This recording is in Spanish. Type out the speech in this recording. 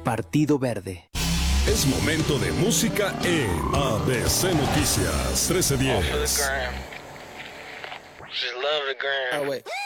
Partido Verde. Es momento de música en ABC Noticias 1310. Just love the gram. Oh, wait.